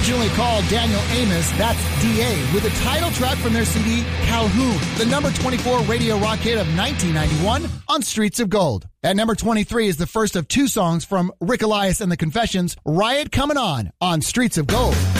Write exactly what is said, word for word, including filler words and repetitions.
Originally called Daniel Amos, that's D A, with the title track from their C D, Calhoun, the number twenty-four radio rock hit of nineteen ninety-one on Streets of Gold. At number twenty-three is the first of two songs from Rick Elias and the Confessions, Riot Coming On on Streets of Gold.